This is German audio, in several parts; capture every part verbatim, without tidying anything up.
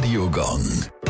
Radio Gong.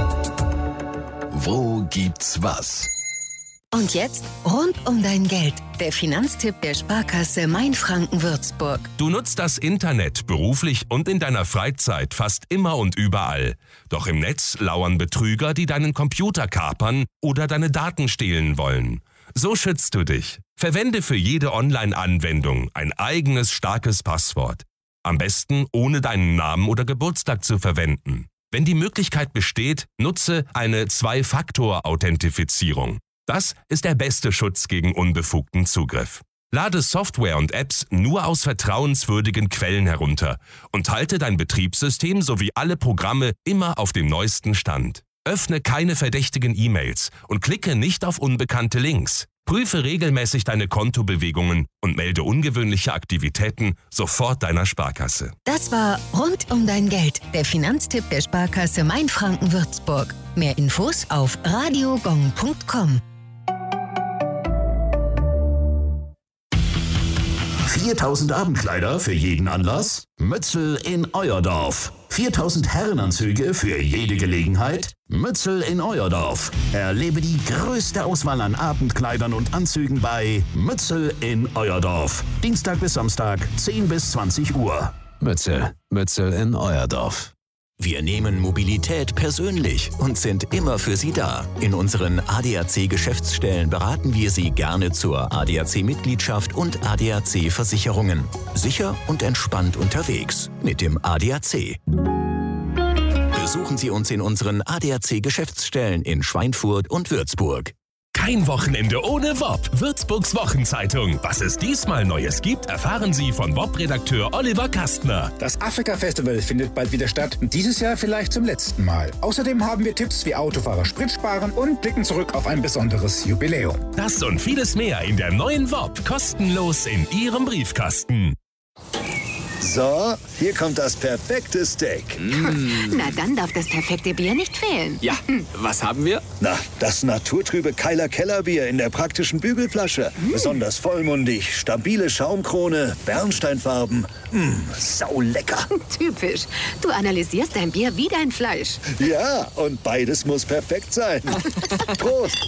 Wo gibt's was? Und jetzt rund um dein Geld. Der Finanztipp der Sparkasse Mainfranken-Würzburg. Du nutzt das Internet beruflich und in deiner Freizeit fast immer und überall. Doch im Netz lauern Betrüger, die deinen Computer kapern oder deine Daten stehlen wollen. So schützt du dich. Verwende für jede Online-Anwendung ein eigenes starkes Passwort. Am besten ohne deinen Namen oder Geburtstag zu verwenden. Wenn die Möglichkeit besteht, nutze eine Zwei-Faktor-Authentifizierung. Das ist der beste Schutz gegen unbefugten Zugriff. Lade Software und Apps nur aus vertrauenswürdigen Quellen herunter und halte dein Betriebssystem sowie alle Programme immer auf dem neuesten Stand. Öffne keine verdächtigen E-Mails und klicke nicht auf unbekannte Links. Prüfe regelmäßig deine Kontobewegungen und melde ungewöhnliche Aktivitäten sofort deiner Sparkasse. Das war Rund um dein Geld, der Finanztipp der Sparkasse Mainfranken-Würzburg. Mehr Infos auf radiogong punkt com. viertausend Abendkleider für jeden Anlass? Mützel in Euerdorf. viertausend Herrenanzüge für jede Gelegenheit? Mützel in Euerdorf. Erlebe die größte Auswahl an Abendkleidern und Anzügen bei Mützel in Euerdorf. Dienstag bis Samstag, zehn bis zwanzig Uhr. Mützel. Mützel in Euerdorf. Wir nehmen Mobilität persönlich und sind immer für Sie da. In unseren A D A C-Geschäftsstellen beraten wir Sie gerne zur A D A C-Mitgliedschaft und A D A C-Versicherungen. Sicher und entspannt unterwegs mit dem A D A C. Besuchen Sie uns in unseren A D A C-Geschäftsstellen in Schweinfurt und Würzburg. Kein Wochenende ohne W O P. Würzburgs Wochenzeitung. Was es diesmal Neues gibt, erfahren Sie von W O P-Redakteur Oliver Kastner. Das Afrika-Festival findet bald wieder statt. Dieses Jahr vielleicht zum letzten Mal. Außerdem haben wir Tipps wie Autofahrer Sprit sparen und blicken zurück auf ein besonderes Jubiläum. Das und vieles mehr in der neuen W O P. Kostenlos in Ihrem Briefkasten. So, hier kommt das perfekte Steak. Mm. Na, dann darf das perfekte Bier nicht fehlen. Ja, was haben wir? Na, das naturtrübe Keiler Kellerbier in der praktischen Bügelflasche. Mm. Besonders vollmundig, stabile Schaumkrone, Bernsteinfarben. Mm, saulecker. Typisch. Du analysierst dein Bier wie dein Fleisch. Ja, und beides muss perfekt sein. Prost.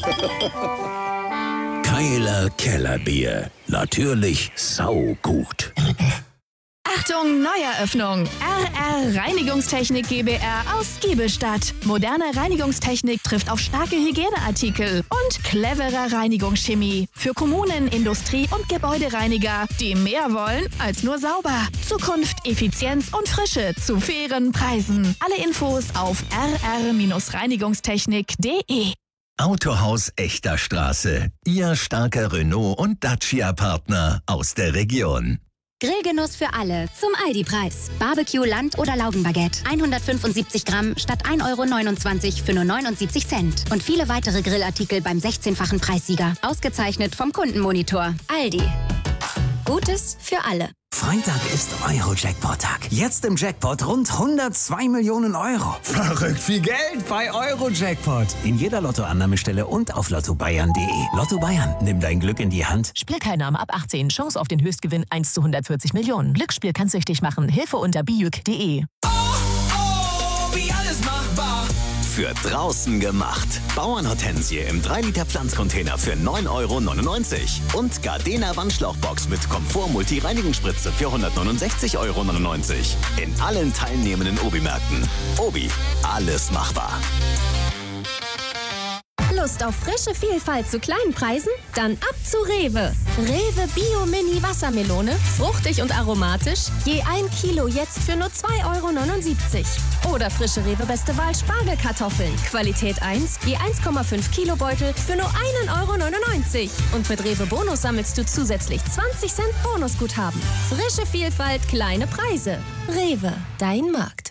Keiler Kellerbier. Natürlich saugut. Achtung, Neueröffnung. R R Reinigungstechnik GbR aus Giebelstadt. Moderne Reinigungstechnik trifft auf starke Hygieneartikel und clevere Reinigungschemie. Für Kommunen, Industrie- und Gebäudereiniger, die mehr wollen als nur sauber. Zukunft, Effizienz und Frische zu fairen Preisen. Alle Infos auf r r reinigungstechnik punkt de. Autohaus Echter Straße. Ihr starker Renault- und Dacia-Partner aus der Region. Grillgenuss für alle zum Aldi-Preis. Barbecue, Land- oder Laugenbaguette. hundertfünfundsiebzig Gramm statt ein Euro neunundzwanzig für nur neunundsiebzig Cent. Und viele weitere Grillartikel beim sechzehnfachen Preissieger. Ausgezeichnet vom Kundenmonitor. Aldi. Gutes für alle. Freitag ist Euro-Jackpot-Tag. Jetzt im Jackpot rund hundertzwei Millionen Euro. Verrückt viel Geld bei Euro-Jackpot. In jeder Lottoannahmestelle und auf lotto bayern punkt de. Lotto Bayern, nimm dein Glück in die Hand. Spielteilnahme ab achtzehn. Chance auf den Höchstgewinn eins zu hundertvierzig Millionen. Glücksspiel kann süchtig machen. Hilfe unter bijuk punkt de. Oh, oh, wie alles machbar. Für draußen gemacht. Bauernhortensie im drei Liter Pflanzcontainer für neun Euro neunundneunzig. Und Gardena Wandschlauchbox mit Komfort-Multi-Reinigungsspritze für hundertneunundsechzig Euro neunundneunzig. In allen teilnehmenden Obi-Märkten. Obi, alles machbar. Lust auf frische Vielfalt zu kleinen Preisen? Dann ab zu Rewe. Rewe Bio Mini Wassermelone, fruchtig und aromatisch, je ein Kilo jetzt für nur zwei Euro neunundsiebzig. Oder frische Rewe Beste Wahl Spargelkartoffeln, Qualität eins, je eins Komma fünf Kilo Beutel für nur ein Euro neunundneunzig. Und mit Rewe Bonus sammelst du zusätzlich zwanzig Cent Bonusguthaben. Frische Vielfalt, kleine Preise. Rewe, dein Markt.